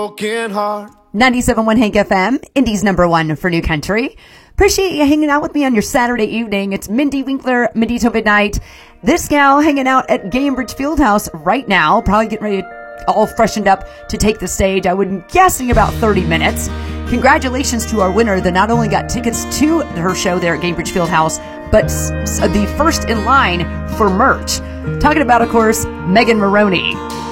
Broken heart. 97.1 Hank FM, Indy's #1 for New Country. Appreciate you hanging out with me on your Saturday evening. It's Mindy Winkler, Mindy Till Midnight. This gal hanging out at Gainbridge Fieldhouse right now, probably getting ready all freshened up to take the stage. I would guessing about 30 minutes. Congratulations to our winner that not only got tickets to her show there at Gainbridge Fieldhouse, but the first in line for merch. Talking about, of course, Megan Maroney.